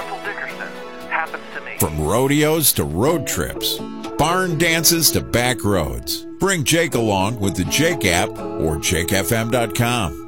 Russell Dickerson happens to me. From rodeos to road trips, barn dances to back roads. Bring Jake along with the Jake app or JakeFM.com.